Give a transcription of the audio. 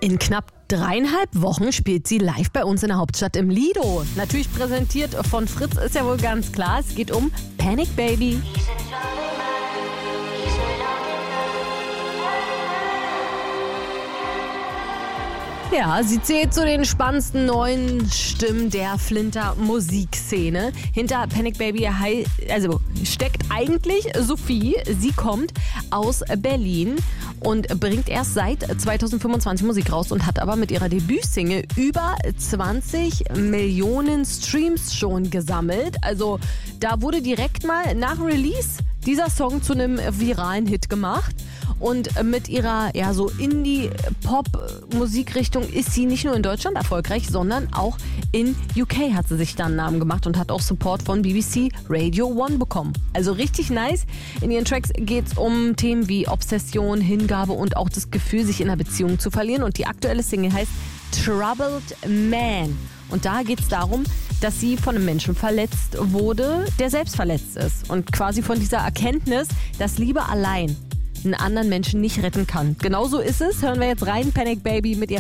In knapp 3,5 Wochen spielt sie live bei uns in der Hauptstadt im Lido. Natürlich präsentiert von Fritz, ist ja wohl ganz klar. Es geht um Panic Baby. Ja, sie zählt zu den spannendsten neuen Stimmen der Flinter Musikszene. Hinter Panic Baby steckt eigentlich Sophie. Sie kommt aus Berlin und bringt erst seit 2025 Musik raus und hat aber mit ihrer Debütsingle über 20 Millionen Streams schon gesammelt. Also da wurde direkt mal nach Release dieser Song zu einem viralen Hit gemacht. Und mit ihrer so Indie-Pop-Musikrichtung ist sie nicht nur in Deutschland erfolgreich, sondern auch in UK hat sie sich dann einen Namen gemacht und hat auch Support von BBC Radio 1 bekommen. Also richtig nice. In ihren Tracks geht es um Themen wie Obsession, Hingabe und auch das Gefühl, sich in einer Beziehung zu verlieren. Und die aktuelle Single heißt Troubled Man. Und da geht es darum, dass sie von einem Menschen verletzt wurde, der selbst verletzt ist. Und quasi von dieser Erkenntnis, dass Liebe allein einen anderen Menschen nicht retten kann. Genauso ist es. Hören wir jetzt rein. Panic Baby mit ihrer